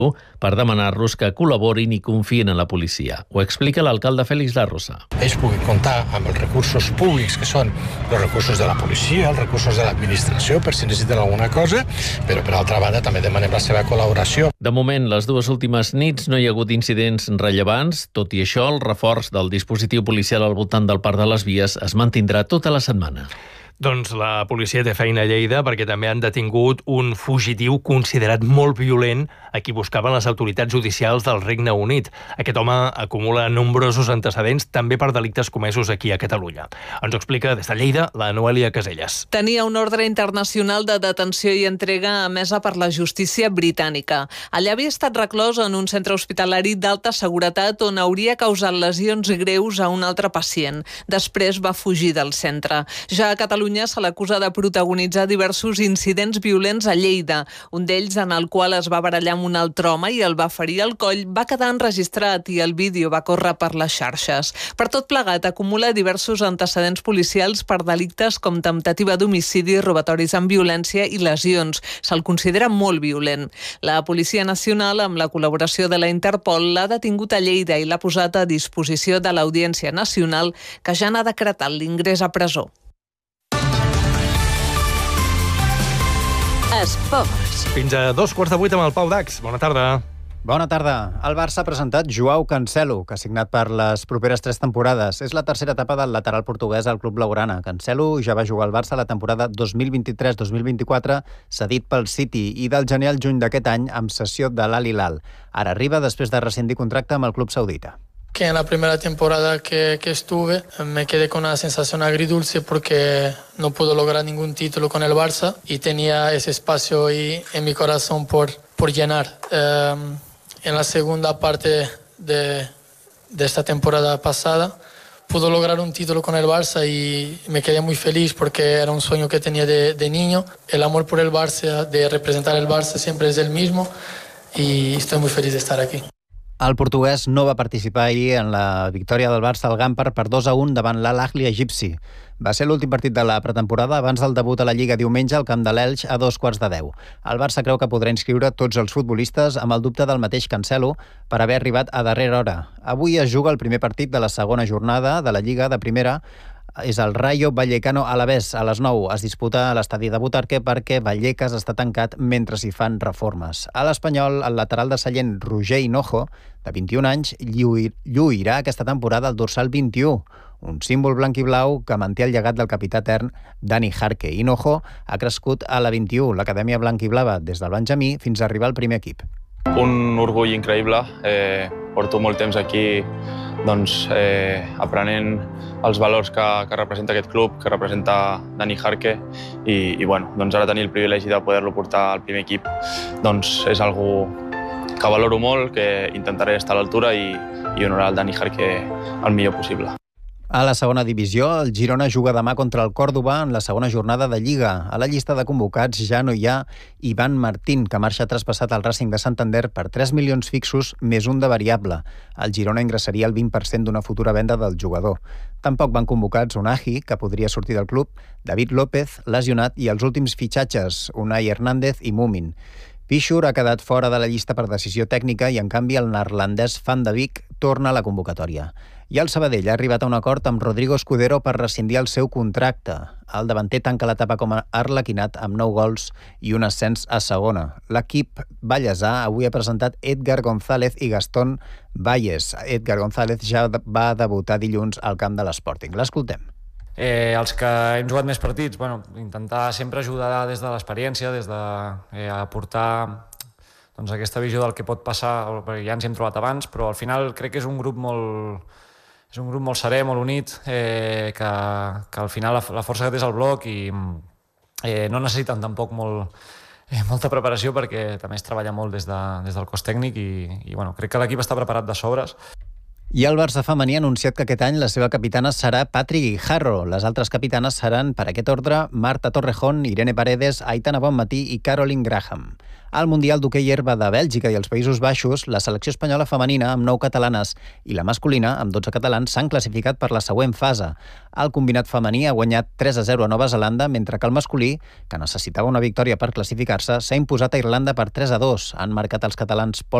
per demanar-los que col·laborin i confien en la policia. Ho explica l'alcalde Félix La Rosa. Ells puguin comptar amb els recursos públics, que són els recursos de la policia, els recursos de l'administració, per si necessiten alguna cosa, però per altra banda també demanem la seva col·laboració. De moment, les dues últimes nits no hi ha hagut incidents rellevants. Tot i això, el reforç del dispositiu policial al voltant del Parc de les Vies es mantindrà tota la setmana. Doncs la policia té feina a Lleida perquè també han detingut un fugitiu considerat molt violent a qui buscaven les autoritats judicials del Regne Unit. Aquest home acumula nombrosos antecedents també per delictes comesos aquí a Catalunya. Ens ho explica des de Lleida la Noelia Caselles. Tenia una ordre internacional de detenció i entrega emesa per la justícia britànica. Allà havia estat reclòs en un centre hospitalari d'alta seguretat on hauria causat lesions greus a un altre pacient. Després va fugir del centre. Ja a Catalunya se l'acusa de protagonitzar diversos incidents violents a Lleida. Un d'ells, en el qual es va barallar amb un altre home i el va ferir al coll, va quedar enregistrat i el vídeo va córrer per les xarxes. Per tot plegat, acumula diversos antecedents policials per delictes com temptativa d'homicidi, robatoris amb violència i lesions. Se'l considera molt violent. La Policia Nacional, amb la col·laboració de la Interpol, l'ha detingut a Lleida i l'ha posat a disposició de l'Audiència Nacional, que ja n'ha decretat l'ingrés a presó. Esports. Fins a 2:15 amb el Pau Dax. Bona tarda. Bona tarda. El Barça ha presentat Joao Cancelo, que ha signat per les properes 3 temporades. És la tercera etapa del lateral portuguès al club blaugrana. Cancelo ja va jugar al Barça la temporada 2023-2024, cedit pel City, i del gener al juny d'aquest any amb cessió de l'Al Hilal. Ara arriba després de rescindir contracte amb el club saudita. Que en la primera temporada que estuve me quedé con una sensación agridulce porque no pude lograr ningún título con el Barça y tenía ese espacio ahí en mi corazón por llenar. En la segunda parte de esta temporada pasada pude lograr un título con el Barça y me quedé muy feliz porque era un sueño que tenía de niño. El amor por el Barça, de representar el Barça, siempre es el mismo y estoy muy feliz de estar aquí. El portuguès no va participar ahir en la victòria del Barça al Gampar per 2-1 davant l'Al Ahly egipci. Va ser l'últim partit de la pretemporada abans del debut a la Lliga diumenge al camp de l'Elx a 9:15. El Barça creu que podrà inscriure tots els futbolistes amb el dubte del mateix Cancelo per haver arribat a darrera hora. Avui es juga el primer partit de la segona jornada de la Lliga de Primera. És el Rayo Vallecano Alavés a les 9. Es disputa a l'estadi de Butarque perquè Vallecas està tancat mentre s'hi fan reformes. A l'Espanyol, el lateral de Sallent Roger Hinojo, de 21 anys, lluirà aquesta temporada al dorsal 21, un símbol blanc i blau que manté el llegat del capità etern Dani Jarque. Hinojo ha crescut a la 21, l'acadèmia blanc i blava, des del Benjamí fins a arribar al primer equip. Un orgull increïble. Porto molt temps aquí aprenent els valors que representa aquest club, que representa Dani Jarque i ara tenir el privilegi de poder-lo portar al primer equip és algo que valoro molt, que intentaré estar a l'altura i honorar el Dani Jarque el millor possible. A la segona divisió, el Girona juga demà contra el Còrdova en la segona jornada de Lliga. A la llista de convocats ja no hi ha Ivan Martín, que marxa traspassat al Racing de Santander per 3 milions fixos més un de variable. El Girona ingressaria el 20% d'una futura venda del jugador. Tampoc van convocats Unai, que podria sortir del club, David López, lesionat, i els últims fitxatges, Unai Hernández i Mumin. Pichur ha quedat fora de la llista per decisió tècnica i, en canvi, el neerlandès Van de Beek torna a la convocatòria. I el Sabadell ha arribat a un acord amb Rodrigo Escudero per rescindir el seu contracte. El davanter tanca l'etapa com a arlequinat amb 9 gols i un ascens a segona. L'equip ballesà avui ha presentat Edgar González i Gastón Valles. Edgar González ja va debutar dilluns al camp de l'Sporting. L'escoltem. Els que hem jugat més partits, intentar sempre ajudar des de l'experiència, des d'aportar aquesta visió del que pot passar, perquè ja ens hi hem trobat abans, però al final crec que és un grup molt serè, molt unit, que al final la força que té és el bloc i no necessiten tampoc molta preparació, perquè també es treballa molt des del cos tècnic i crec que l'equip està preparat de sobres. I el Barça femení ha anunciat que aquest any la seva capitana serà Patri Guijarro. Les altres capitanes seran, per aquest ordre, Marta Torrejón, Irene Paredes, Aitana Bonmatí i Caroline Graham. Al Mundial d'Hoquei Herba de Bèlgica i els Països Baixos, la selecció espanyola femenina, amb 9 catalanes, i la masculina, amb 12 catalans, s'han classificat per la següent fase. El combinat femení ha guanyat 3-0 a Nova Zelanda, mentre que el masculí, que necessitava una victòria per classificar-se, s'ha imposat a Irlanda per 3-2. Han marcat els catalans